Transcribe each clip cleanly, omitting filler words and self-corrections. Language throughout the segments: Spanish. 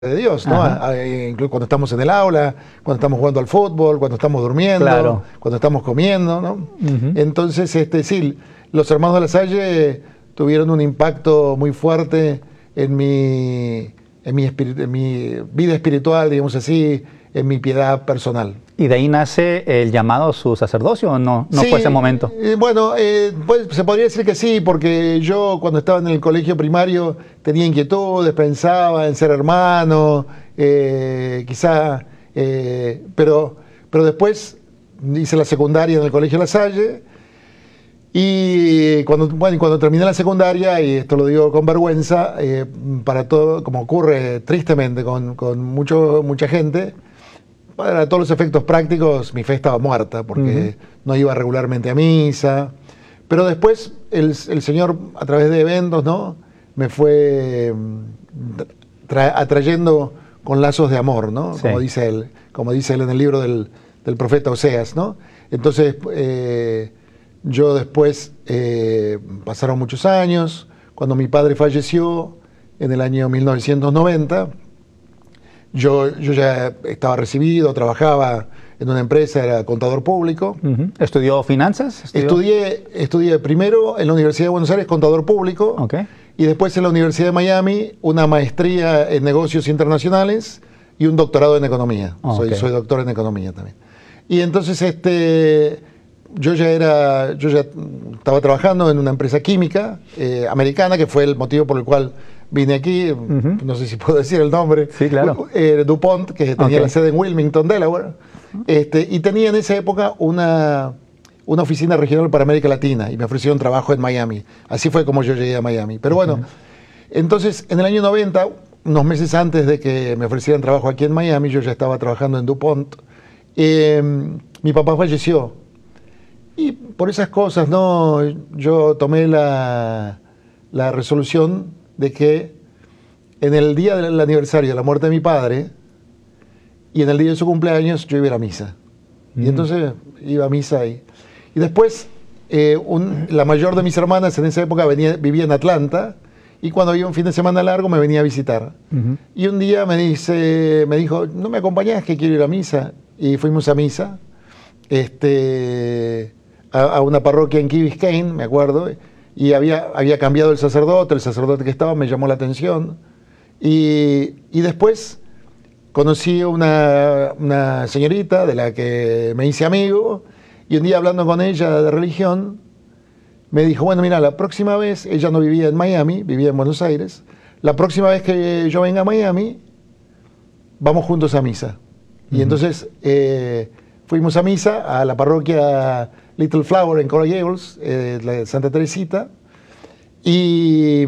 de Dios, ¿no? Incluso cuando estamos en el aula, cuando estamos jugando al fútbol, cuando estamos durmiendo, Claro. cuando estamos comiendo, ¿no? Ujú. Entonces, sí, los hermanos de la Salle tuvieron un impacto muy fuerte en mi vida espiritual, digamos así, en mi piedad personal. ¿Y de ahí nace el llamado a su sacerdocio o no? ¿No Sí, fue ese momento? Bueno, pues, se podría decir que sí, porque yo cuando estaba en el colegio primario tenía inquietudes, pensaba en ser hermano, pero después hice la secundaria en el colegio La Salle y cuando terminé la secundaria, y esto lo digo con vergüenza, para todo, como ocurre tristemente con mucha gente, para todos los efectos prácticos, mi fe estaba muerta porque no iba regularmente a misa. Pero después el Señor, a través de eventos, ¿no?, me fue atrayendo con lazos de amor, ¿no? Sí. Como dice él en el libro del profeta Oseas, ¿no? Entonces, yo después, pasaron muchos años, cuando mi padre falleció en el año 1990, yo ya estaba recibido, trabajaba en una empresa, era contador público. ¿Estudió finanzas? Estudié primero en la Universidad de Buenos Aires, contador público, Okay. y después en la Universidad de Miami, una maestría en negocios internacionales y un doctorado en economía. Okay. Soy doctor en economía también. Y entonces yo ya estaba trabajando en una empresa química americana, que fue el motivo por el cual vine aquí. No sé si puedo decir el nombre. Sí, claro. DuPont, que tenía la sede en Wilmington, Delaware. Y tenía en esa época una oficina regional para América Latina y me ofrecieron trabajo en Miami. Así fue como yo llegué a Miami. Pero bueno, entonces en el año 90, unos meses antes de que me ofrecieran trabajo aquí en Miami, yo ya estaba trabajando en DuPont. Mi papá falleció. Y por esas cosas, ¿no?, yo tomé la resolución de que en el día del aniversario de la muerte de mi padre y en el día de su cumpleaños yo iba a ir a misa. Y entonces iba a misa y después la mayor de mis hermanas en esa época vivía en Atlanta, y cuando había un fin de semana largo me venía a visitar. Y un día me dijo, ¿no me acompañás, que quiero ir a misa? Y fuimos a misa, a una parroquia en Key Biscayne, me acuerdo, y había cambiado el sacerdote que estaba me llamó la atención, y después conocí a una señorita de la que me hice amigo, y un día hablando con ella de religión, me dijo, bueno, mira, la próxima vez, ella no vivía en Miami, vivía en Buenos Aires, la próxima vez que yo venga a Miami, vamos juntos a misa. Y entonces fuimos a misa a la parroquia Little Flower en Coral Gables, la Santa Teresita, y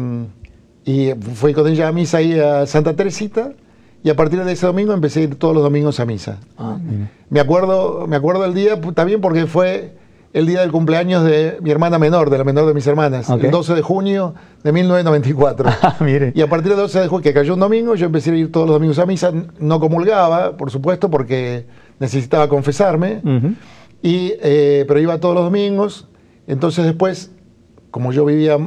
fui con ella a misa ahí a Santa Teresita, y a partir de ese domingo empecé a ir todos los domingos a misa. Me acuerdo del día también porque fue el día del cumpleaños de mi hermana menor, de la menor de mis hermanas, el 12 de junio de 1994. Mire. Y a partir del 12 de junio, que cayó un domingo, yo empecé a ir todos los domingos a misa. No comulgaba, por supuesto, porque necesitaba confesarme, pero iba todos los domingos. Entonces después, como yo vivía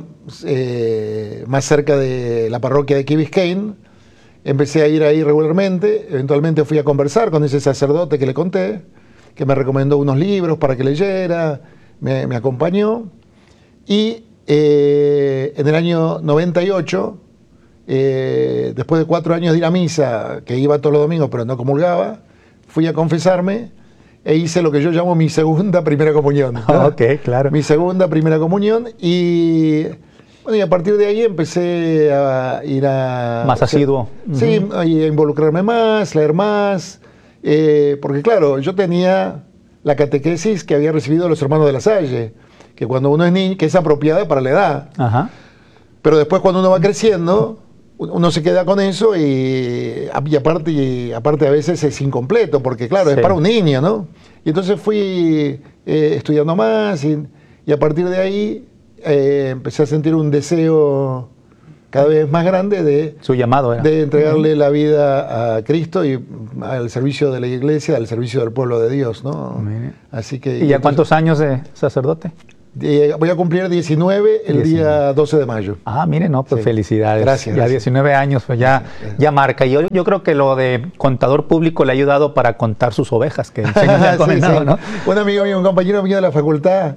más cerca de la parroquia de Key Biscayne, empecé a ir ahí regularmente. Eventualmente fui a conversar con ese sacerdote que le conté, que me recomendó unos libros para que leyera, me acompañó. Y en el año 98, después de 4 años de ir a misa, que iba todos los domingos pero no comulgaba, fui a confesarme e hice lo que yo llamo mi segunda primera comunión, ¿no? Ok, claro. Mi segunda primera comunión, y bueno, y a partir de ahí empecé a ir a... Más asiduo. Sí, a involucrarme más, leer más, porque claro, yo tenía la catequesis que había recibido de los hermanos de la Salle, que cuando uno es niño, que es apropiada para la edad. Pero después, cuando uno va creciendo, uno se queda con eso, y aparte a veces es incompleto, porque claro, es para un niño, ¿no? Y entonces fui estudiando más, y a partir de ahí empecé a sentir un deseo cada vez más grande de su llamado era de entregarle la vida a Cristo y al servicio de la iglesia, al servicio del pueblo de Dios, ¿no? Mire. Así que... ¿Y ya cuántos años de sacerdote? Voy a cumplir 19 el día 12 de mayo. Ah, mire, no, pues Sí. Felicidades. Gracias, Ya gracias. 19 años, pues ya marca. Y yo creo que lo de contador público le ha ayudado para contar sus ovejas, que el señor me ha Sí, comentado, sí. ¿no? Un amigo mío, un compañero mío de la facultad,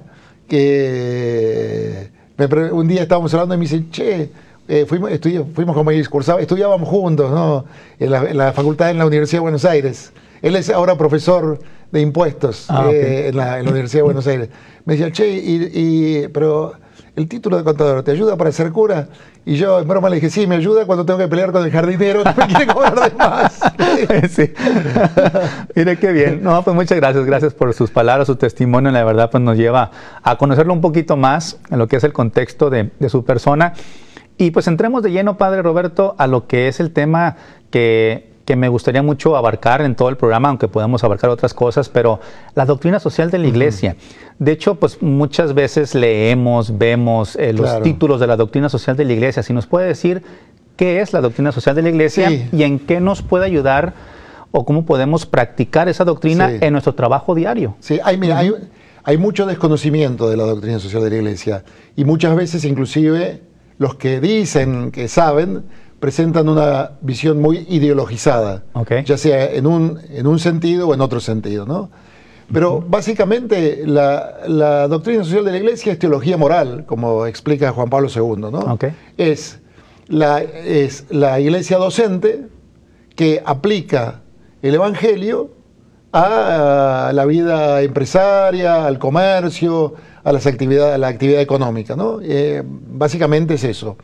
que un día estábamos hablando y me dice, che, fuimos como estudiábamos juntos, ¿no? En la facultad en la Universidad de Buenos Aires. Él es ahora profesor de impuestos Okay. en la Universidad de Buenos Aires. Me decía, che, pero el título de contador, ¿te ayuda para ser cura? Y yo en broma le dije, sí, me ayuda cuando tengo que pelear con el jardinero que me quiere cobrar de más. Sí. Mire qué bien. No, pues muchas gracias. Gracias por sus palabras, su testimonio. La verdad, pues nos lleva a conocerlo un poquito más en lo que es el contexto de su persona. Y pues entremos de lleno, Padre Roberto, a lo que es el tema que me gustaría mucho abarcar en todo el programa, aunque podemos abarcar otras cosas, pero la doctrina social de la Iglesia. De hecho, pues muchas veces leemos, vemos los Claro. títulos de la doctrina social de la Iglesia. Si nos puede decir qué es la doctrina social de la Iglesia Sí. y en qué nos puede ayudar o cómo podemos practicar esa doctrina Sí. en nuestro trabajo diario. Sí, hay mucho desconocimiento de la doctrina social de la Iglesia y muchas veces inclusive los que dicen que saben presentan una visión muy ideologizada, Ok. ya sea en un sentido o en otro sentido, ¿no? Pero básicamente la doctrina social de la Iglesia es teología moral, como explica Juan Pablo II, ¿no? Ok. Es la Iglesia docente que aplica el Evangelio a la vida empresaria, al comercio, a la actividad económica, ¿no? Básicamente es eso.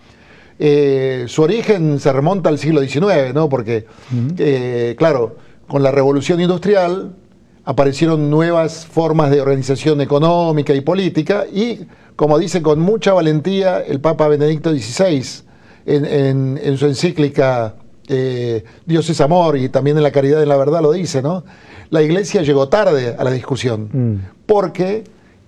Su origen se remonta al siglo XIX, ¿no? Porque, claro, con la revolución industrial aparecieron nuevas formas de organización económica y política y, como dice con mucha valentía el Papa Benedicto XVI en su encíclica Dios es amor, y también en La caridad y la verdad lo dice, ¿no? La Iglesia llegó tarde a la discusión porque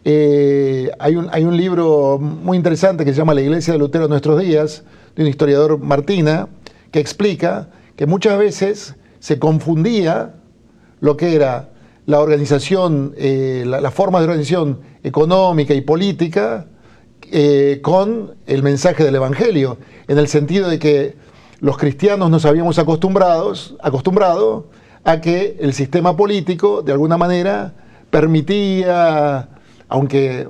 hay un libro muy interesante que se llama La Iglesia de Lutero en nuestros días, de un historiador Martina, que explica que muchas veces se confundía lo que era la organización, la forma de organización económica y política con el mensaje del Evangelio, en el sentido de que los cristianos nos habíamos acostumbrado a que el sistema político, de alguna manera, permitía, aunque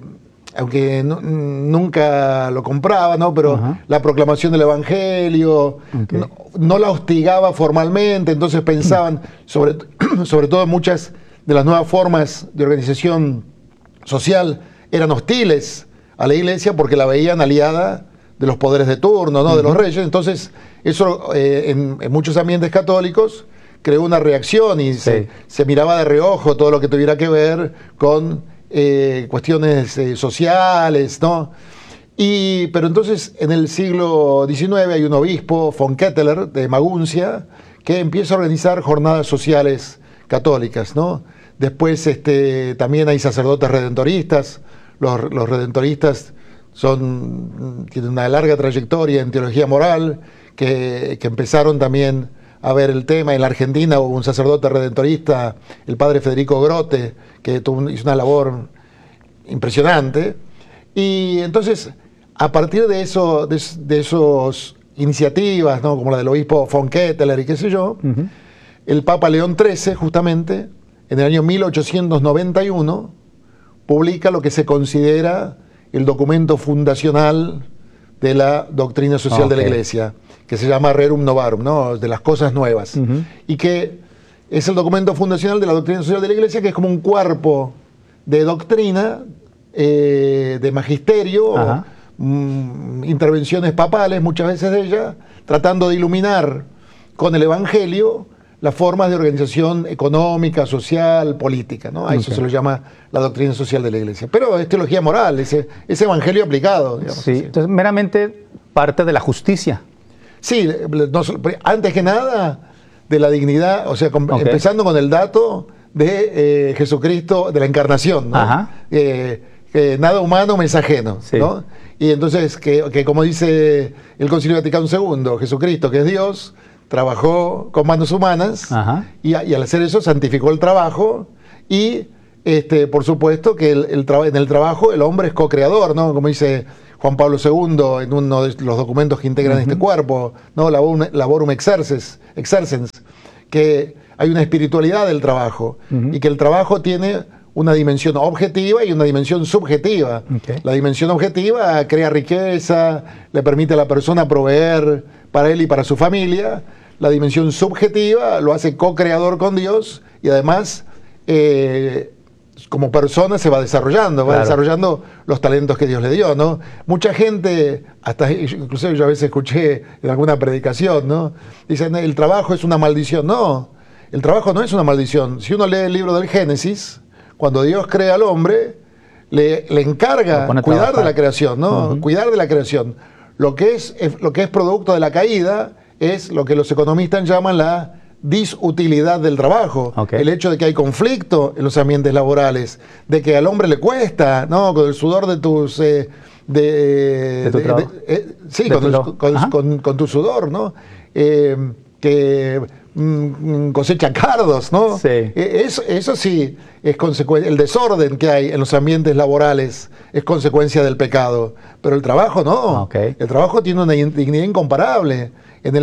nunca lo compraba, ¿no? Pero la proclamación del Evangelio, Okay. no la hostigaba formalmente, entonces pensaban, sobre todo muchas de las nuevas formas de organización social eran hostiles a la Iglesia porque la veían aliada de los poderes de turno, ¿no? De los reyes. Entonces, eso en muchos ambientes católicos creó una reacción y Sí. se miraba de reojo todo lo que tuviera que ver con cuestiones sociales, ¿no? Pero entonces, en el siglo XIX hay un obispo, von Ketteler, de Maguncia, que empieza a organizar jornadas sociales católicas, ¿no? Después también hay sacerdotes redentoristas. Los redentoristas tienen una larga trayectoria en teología moral, que empezaron también a ver el tema. En la Argentina hubo un sacerdote redentorista, el padre Federico Grote, que hizo una labor impresionante. Y entonces, a partir de esos iniciativas, ¿no? Como la del obispo von Ketteler y qué sé yo, el Papa León XIII, justamente, en el año 1891, publica lo que se considera el documento fundacional de la doctrina social de la Iglesia, que se llama Rerum Novarum, ¿no? De las cosas nuevas, y que es el documento fundacional de la doctrina social de la Iglesia, que es como un cuerpo de doctrina, de magisterio, intervenciones papales, muchas veces de ella, tratando de iluminar con el Evangelio las formas de organización económica, social, política, ¿no? A eso se lo llama la doctrina social de la Iglesia. Pero es teología moral, es evangelio aplicado, digamos. Sí, entonces meramente parte de la justicia. Sí, antes que nada, de la dignidad, o sea, empezando con el dato de Jesucristo, de la encarnación, ¿no? Que nada humano me es ajeno, sí. ¿no? Y entonces, que como dice el Concilio Vaticano II, Jesucristo, que es Dios, trabajó con manos humanas y al hacer eso santificó el trabajo y por supuesto que en el trabajo el hombre es co-creador, ¿no? Como dice Juan Pablo II en uno de los documentos que integran este cuerpo, ¿no? Laborum exercens, que hay una espiritualidad del trabajo y que el trabajo tiene una dimensión objetiva y una dimensión subjetiva. La dimensión objetiva crea riqueza, le permite a la persona proveer para él y para su familia. La dimensión subjetiva lo hace co-creador con Dios y además como persona se va desarrollando, va desarrollando los talentos que Dios le dio, ¿no? Mucha gente, hasta inclusive yo a veces escuché en alguna predicación, ¿no? Dicen, el trabajo es una maldición. No, el trabajo no es una maldición. Si uno lee el libro del Génesis, cuando Dios crea al hombre, le encarga cuidar de la creación, ¿no? Cuidar de la creación. Lo que es producto de la caída es lo que los economistas llaman la disutilidad del trabajo. El hecho de que hay conflicto en los ambientes laborales, de que al hombre le cuesta, ¿no? Con el sudor de tus... con tu sudor, ¿no? Que cosecha cardos, ¿no? Sí. Eso sí es consecuencia. El desorden que hay en los ambientes laborales es consecuencia del pecado, pero el trabajo no. El trabajo tiene una dignidad incomparable. En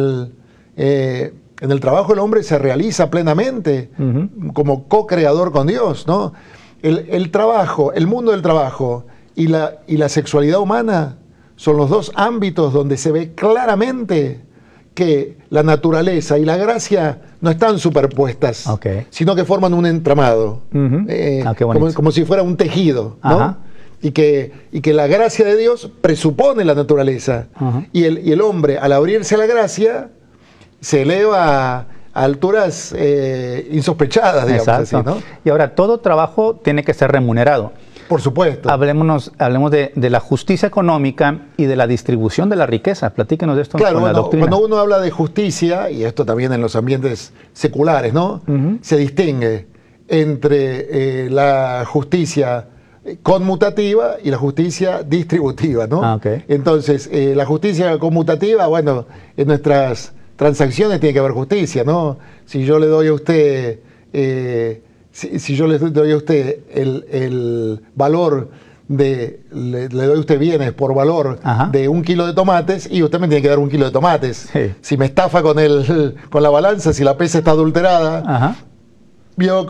el trabajo el hombre se realiza plenamente como co-creador con Dios, ¿no? El trabajo, el mundo del trabajo y la sexualidad humana son los dos ámbitos donde se ve claramente que la naturaleza y la gracia no están superpuestas, sino que forman un entramado, como si fuera un tejido, ¿no? Y que la gracia de Dios presupone la naturaleza. Y el hombre, al abrirse a la gracia, se eleva a alturas insospechadas, digamos así, ¿no? Y ahora, todo trabajo tiene que ser remunerado. Por supuesto. Hablemos de la justicia económica y de la distribución de la riqueza. Platíquenos de esto con la doctrina. Cuando uno habla de justicia, y esto también en los ambientes seculares, ¿no? Se distingue entre la justicia conmutativa y la justicia distributiva, ¿no? Entonces, la justicia conmutativa, bueno, en nuestras transacciones tiene que haber justicia, ¿no? Si yo le doy a usted... Si yo le doy a usted el valor le doy a usted bienes por valor de 1 kilo de tomates y usted me tiene que dar 1 kilo de tomates. Si me estafa con la balanza, si la pesa está adulterada, vio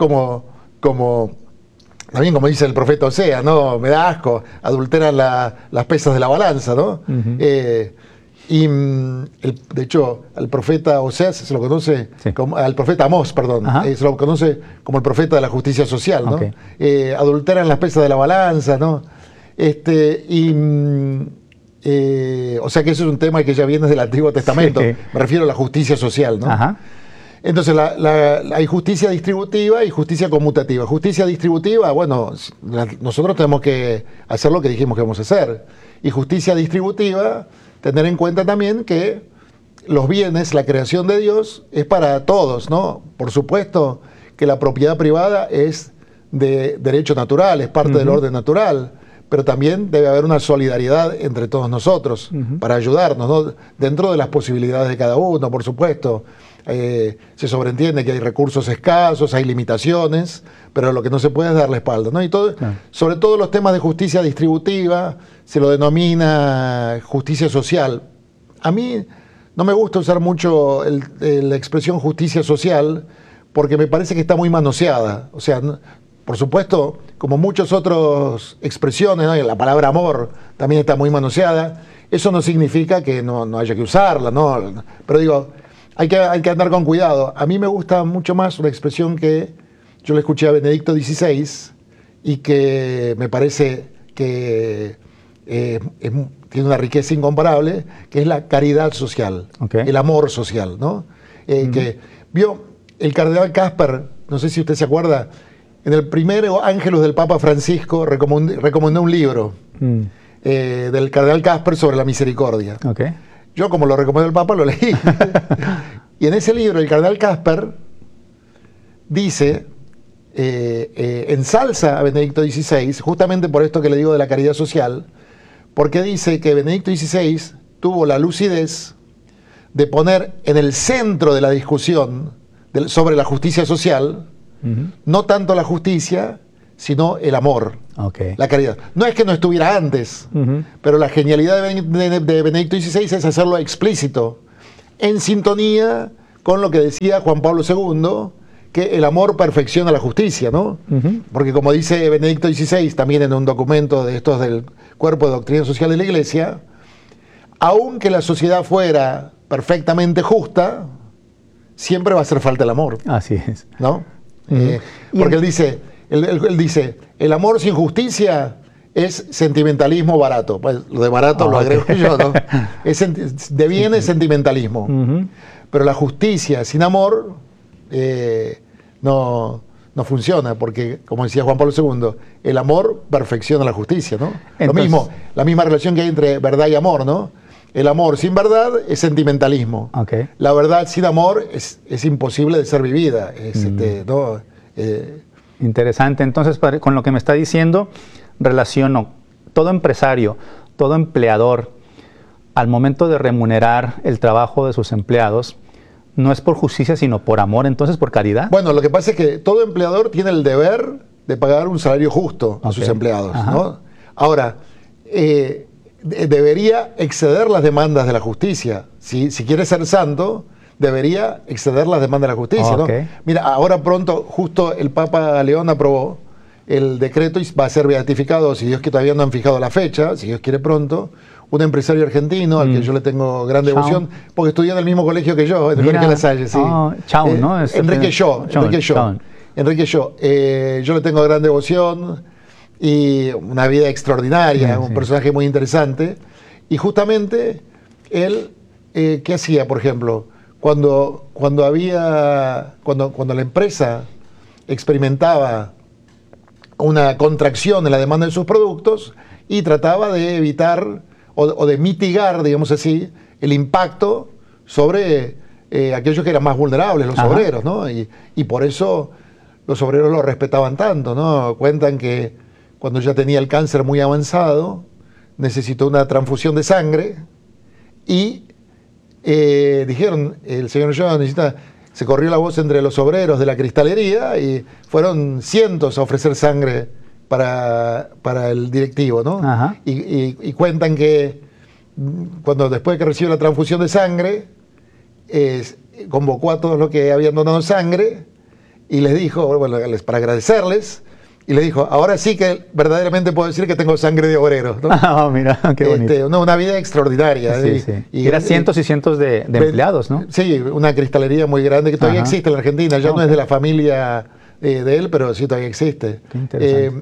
también como dice el profeta Oseas, ¿no? Me da asco, adulteran las pesas de la balanza, ¿no? De hecho, al profeta Oseas se lo conoce, al profeta Amós, perdón, se lo conoce como el profeta de la justicia social, ¿no? Adulteran las pesas de la balanza, ¿no? O sea que eso es un tema que ya viene del Antiguo Testamento, me refiero a la justicia social, ¿no? Entonces hay justicia distributiva y justicia conmutativa. Justicia distributiva, bueno, nosotros tenemos que hacer lo que dijimos que vamos a hacer. Y justicia distributiva, tener en cuenta también que los bienes, la creación de Dios, es para todos, ¿no? Por supuesto que la propiedad privada es de derecho natural, es parte del orden natural, pero también debe haber una solidaridad entre todos nosotros para ayudarnos, ¿no? Dentro de las posibilidades de cada uno, por supuesto. Se sobreentiende que hay recursos escasos, hay limitaciones, pero lo que no se puede es dar la espalda, ¿no? Y sobre todo los temas de justicia distributiva se lo denomina justicia social. A mí no me gusta usar mucho la expresión justicia social porque me parece que está muy manoseada. O sea, por supuesto, como muchas otras expresiones, ¿no? La palabra amor también está muy manoseada. Eso no significa que no haya que usarla, ¿no? Pero digo, hay que andar con cuidado. A mí me gusta mucho más una expresión que yo le escuché a Benedicto XVI y que me parece que tiene una riqueza incomparable, que es la caridad social, el amor social, ¿no? Que vio el cardenal Casper, no sé si usted se acuerda, en el primer Ángelus del Papa Francisco recomendó un libro del cardenal Casper sobre la misericordia. Yo, como lo recomendó el Papa, lo leí. Y en ese libro, el cardenal Casper dice, ensalza a Benedicto XVI, justamente por esto que le digo de la caridad social, porque dice que Benedicto XVI tuvo la lucidez de poner en el centro de la discusión sobre la justicia social No tanto la justicia, sino el amor, la caridad. No es que no estuviera antes, pero la genialidad de Benedicto XVI es hacerlo explícito, en sintonía con lo que decía Juan Pablo II, que el amor perfecciona la justicia, ¿no? Porque como dice Benedicto XVI, también en un documento de estos del Cuerpo de Doctrina Social de la Iglesia, aunque la sociedad fuera perfectamente justa, siempre va a hacer falta el amor. Así es. ¿No? Porque él dice, el amor sin justicia es sentimentalismo barato. Pues lo de barato lo agrego yo, ¿no? Deviene sentimentalismo. Pero la justicia sin amor no funciona, porque, como decía Juan Pablo II, el amor perfecciona la justicia, ¿no? Entonces, lo mismo, la misma relación que hay entre verdad y amor, ¿no? El amor sin verdad es sentimentalismo. La verdad sin amor es imposible de ser vivida. ¿No? Interesante. Entonces, padre, con lo que me está diciendo, relaciono todo empresario, todo empleador, al momento de remunerar el trabajo de sus empleados, no es por justicia, sino por amor, entonces por caridad. Bueno, lo que pasa es que todo empleador tiene el deber de pagar un salario justo a sus empleados, ¿no? Ahora, debería exceder las demandas de la justicia. Si quiere ser santo, debería exceder las demandas de la justicia, ¿no? Mira, ahora pronto, justo el Papa León aprobó el decreto y va a ser beatificado, si Dios, que todavía no han fijado la fecha, si Dios quiere pronto, un empresario argentino al que yo le tengo gran devoción, porque estudió en el mismo colegio que yo, en el Colegio de La Salle, sí. ¿No? Enrique Shaw. Yo le tengo gran devoción y una vida extraordinaria, un personaje muy interesante. Y justamente él, ¿qué hacía, por ejemplo? Cuando la empresa experimentaba una contracción en la demanda de sus productos y trataba de evitar o de mitigar, digamos así, el impacto sobre aquellos que eran más vulnerables, los obreros, ¿no? Y por eso los obreros lo respetaban tanto, ¿no? Cuentan que cuando ya tenía el cáncer muy avanzado, necesitó una transfusión de sangre y dijeron, el señor Shaw se corrió la voz entre los obreros de la cristalería y fueron cientos a ofrecer sangre para el directivo, ¿no? Y cuentan que después de que recibió la transfusión de sangre, convocó a todos los que habían donado sangre y les dijo, bueno, para agradecerles, y le dijo, ahora sí que verdaderamente puedo decir que tengo sangre de obrero, ¿no? Mira, qué bonito. Una vida extraordinaria. Y eran cientos y cientos de empleados, ¿no? Sí, una cristalería muy grande que todavía existe en la Argentina. Ya no es de la familia de él, pero sí todavía existe. Qué interesante.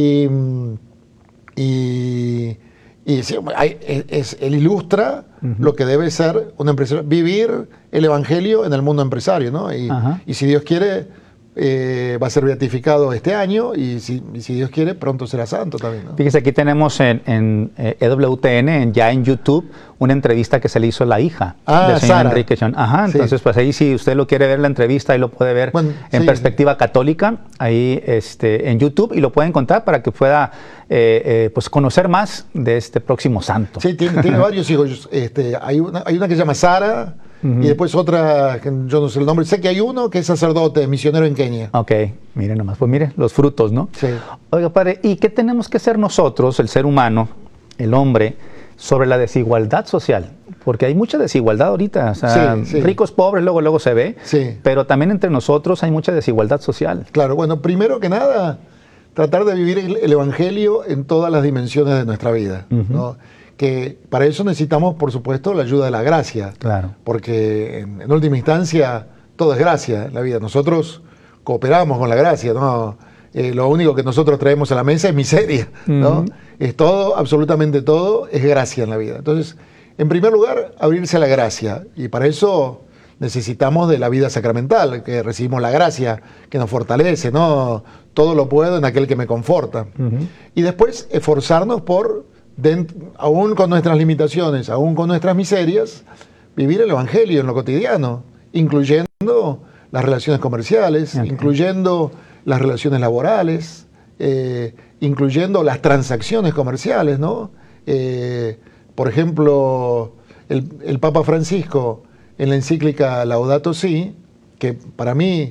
Sí, él ilustra lo que debe ser un empresario, vivir el evangelio en el mundo empresario, ¿no? Y si Dios quiere, va a ser beatificado este año y si Dios quiere, pronto será santo también, ¿no? Fíjese, aquí tenemos en EWTN, ya en YouTube, una entrevista que se le hizo a la hija del señor Sara. Enrique Shaw. Entonces, pues ahí si usted lo quiere ver la entrevista, ahí lo puede ver en Perspectiva Católica, ahí en YouTube, y lo puede encontrar para que pueda pues conocer más de este próximo santo. Sí, tiene varios hijos. Hay una que se llama Sara, y después otra, que yo no sé el nombre, sé que hay uno que es sacerdote, misionero en Kenia. Ok, mire nomás, pues mire, los frutos, ¿no? Sí. Oiga, padre, ¿y qué tenemos que hacer nosotros, el ser humano, el hombre, sobre la desigualdad social? Porque hay mucha desigualdad ahorita, o sea, ricos, pobres, luego se ve, pero también entre nosotros hay mucha desigualdad social. Claro, bueno, primero que nada, tratar de vivir el evangelio en todas las dimensiones de nuestra vida, ¿no? Que para eso necesitamos, por supuesto, la ayuda de la gracia. Claro. Porque en última instancia todo es gracia en la vida. Nosotros cooperamos con la gracia, ¿no? Lo único que nosotros traemos a la mesa es miseria, ¿no? Es todo, absolutamente todo, es gracia en la vida. Entonces, en primer lugar, abrirse a la gracia. Y para eso necesitamos de la vida sacramental, que recibimos la gracia, que nos fortalece, ¿no? Todo lo puedo en aquel que me conforta. Y después, esforzarnos por, aún con nuestras limitaciones, aún con nuestras miserias, vivir el evangelio en lo cotidiano, incluyendo las relaciones comerciales, incluyendo las relaciones laborales, incluyendo las transacciones comerciales, ¿no? Por ejemplo, el Papa Francisco, en la encíclica Laudato Si, que para mí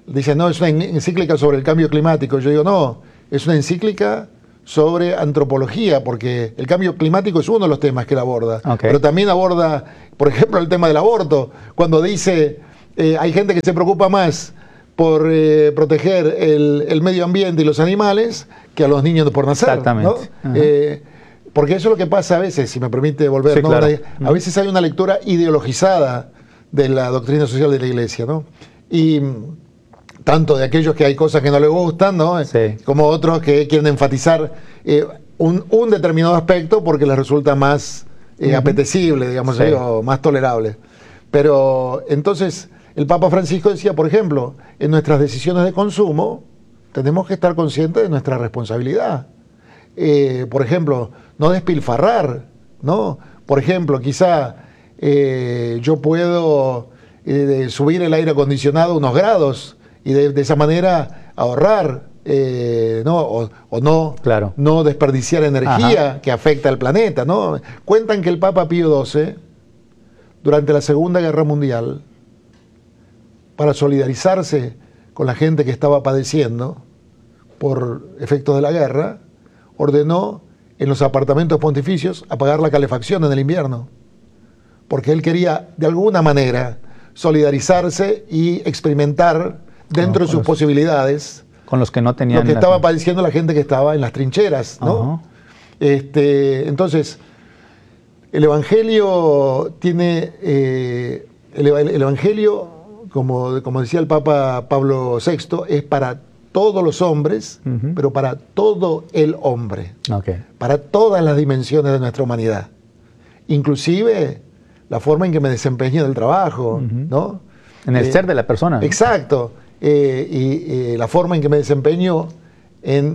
Dicen, no, es una encíclica sobre el cambio climático. Yo digo, no, es una encíclica sobre antropología, porque el cambio climático es uno de los temas que él aborda. Okay. Pero también aborda, por ejemplo, el tema del aborto, cuando dice, hay gente que se preocupa más por proteger el medio ambiente y los animales que a los niños por nacer. Exactamente. ¿No? Porque eso es lo que pasa a veces, si me permite volver, sí, ¿no? Claro. A veces hay una lectura ideologizada de la doctrina social de la Iglesia, ¿no? Y tanto de aquellos que hay cosas que no les gustan, ¿no? Sí. Como otros que quieren enfatizar un determinado aspecto porque les resulta más apetecible, digamos, Sí. o más tolerable. Pero entonces el Papa Francisco decía, por ejemplo, en nuestras decisiones de consumo tenemos que estar conscientes de nuestra responsabilidad. Por ejemplo, no despilfarrar, ¿no? Por ejemplo, quizá yo puedo subir el aire acondicionado unos grados y de esa manera ahorrar, ¿no? O no, Claro. no desperdiciar energía Ajá. que afecta al planeta, ¿no? Cuentan que el Papa Pío XII, durante la Segunda Guerra Mundial, para solidarizarse con la gente que estaba padeciendo por efectos de la guerra, ordenó en los apartamentos pontificios apagar la calefacción en el invierno, porque él quería de alguna manera solidarizarse y experimentar dentro de sus posibilidades con los que no tenían lo que estaba padeciendo la gente que estaba en las trincheras, ¿no? Entonces, el Evangelio tiene el Evangelio, como decía el Papa Pablo VI, es para todos los hombres, pero para todo el hombre, para todas las dimensiones de nuestra humanidad, inclusive la forma en que me desempeño en el trabajo, ¿no? En el ser de la persona. Exacto. Y la forma en que me desempeño en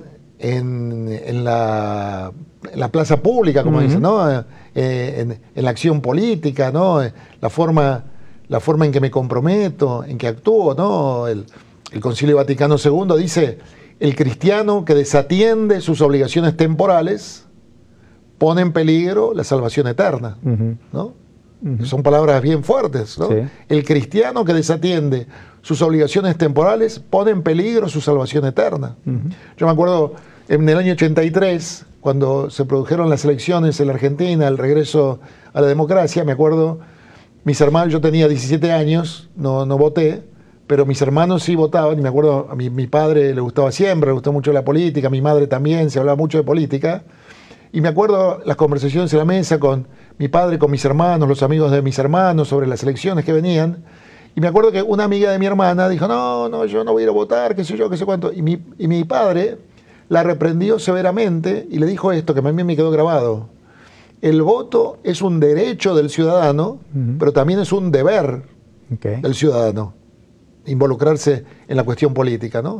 la plaza pública, como dicen, ¿no? En la acción política, ¿no? La forma en que me comprometo, en que actúo, ¿no? El Concilio Vaticano II dice, el cristiano que desatiende sus obligaciones temporales pone en peligro la salvación eterna, ¿no? Son palabras bien fuertes, ¿no? Sí. El cristiano que desatiende sus obligaciones temporales pone en peligro su salvación eterna. Yo me acuerdo en el año 83, cuando se produjeron las elecciones en la Argentina, el regreso a la democracia, me acuerdo, mis hermanos, yo tenía 17 años, no voté, pero mis hermanos sí votaban, y me acuerdo, a mi padre le gustaba siempre, le gustó mucho la política, a mi madre también, se hablaba mucho de política, y me acuerdo las conversaciones en la mesa con mi padre, con mis hermanos, los amigos de mis hermanos, sobre las elecciones que venían, y me acuerdo que una amiga de mi hermana dijo, no, yo no voy a ir a votar, qué sé yo, qué sé cuánto, y mi padre la reprendió severamente y le dijo esto, que a mí me quedó grabado: el voto es un derecho del ciudadano, pero también es un deber del ciudadano, involucrarse en la cuestión política, ¿no?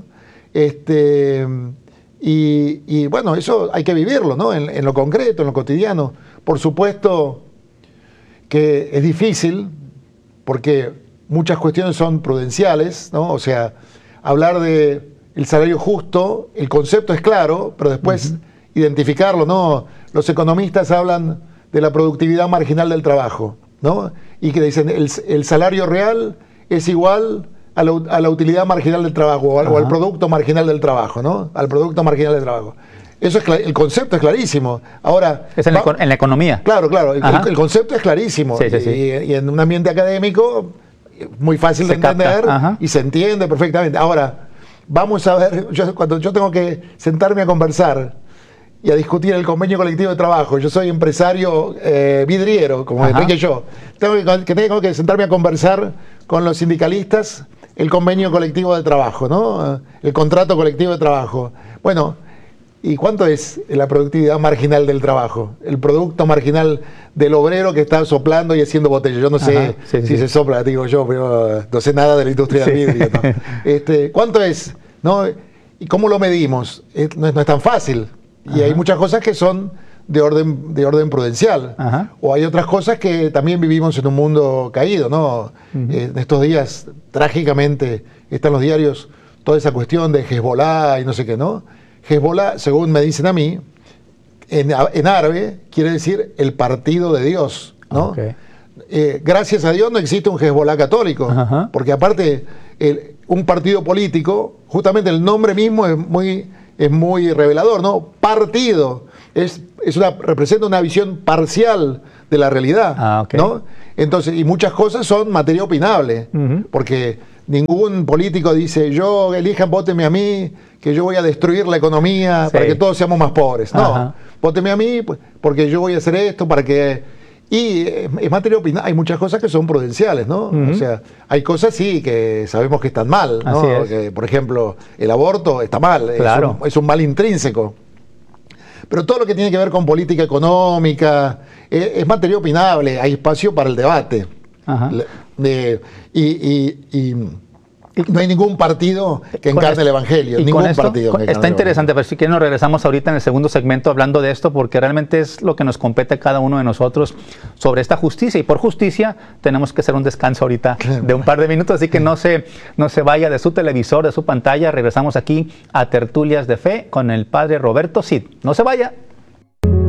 Y bueno, eso hay que vivirlo, ¿no? En lo concreto, en lo cotidiano. Por supuesto que es difícil, porque muchas cuestiones son prudenciales, ¿no? O sea, hablar de el salario justo, el concepto es claro, pero después identificarlo, ¿no? Los economistas hablan de la productividad marginal del trabajo, ¿no? Y que dicen el salario real es igual a la utilidad marginal del trabajo, o al producto marginal del trabajo, ¿no? Al producto marginal del trabajo. Eso es el concepto es clarísimo. Ahora, es en la economía. Claro, el concepto es clarísimo. Sí. Y en un ambiente académico, muy fácil de entender y se entiende perfectamente. Ahora, vamos a ver, cuando yo tengo que sentarme a conversar y a discutir el convenio colectivo de trabajo, yo soy empresario vidriero, como Enrique y yo, tengo que sentarme a conversar con los sindicalistas el convenio colectivo de trabajo, ¿no? El contrato colectivo de trabajo. Bueno, ¿y cuánto es la productividad marginal del trabajo? El producto marginal del obrero que está soplando y haciendo botellas. Yo no sé si se sopla, digo yo, pero no sé nada de la industria del vidrio, ¿no? ¿Cuánto es? ¿No? ¿Y cómo lo medimos? No es tan fácil. Y hay muchas cosas que son de orden prudencial. O hay otras cosas que también vivimos en un mundo caído, ¿no? En estos días, trágicamente, están los diarios toda esa cuestión de Hezbollah y no sé qué, ¿no? Hezbollah, según me dicen a mí, en árabe quiere decir el partido de Dios, ¿no? Gracias a Dios no existe un Hezbollah católico, porque aparte un partido político, justamente el nombre mismo es muy revelador, ¿no? Partido. Representa una visión parcial de la realidad, okay. ¿no? Entonces, y muchas cosas son materia opinable, porque ningún político dice, elijan, vótenme a mí, que yo voy a destruir la economía para que todos seamos más pobres. No, vótenme a mí porque yo voy a hacer esto, Y es materia opinable. Hay muchas cosas que son prudenciales, ¿no? O sea, hay cosas sí que sabemos que están mal, ¿no? Que, por ejemplo, el aborto está mal, claro. es un mal intrínseco. Pero todo lo que tiene que ver con política económica es materia opinable, hay espacio para el debate. No hay ningún partido que encarne el Evangelio, ningún partido. Está interesante, pero si quieren nos regresamos ahorita en el segundo segmento hablando de esto, porque realmente es lo que nos compete a cada uno de nosotros sobre esta justicia, y por justicia tenemos que hacer un descanso ahorita de un par de minutos, así que no se vaya de su televisor, de su pantalla. Regresamos aquí a Tertulias de Fe con el padre Roberto Cid. No se vaya.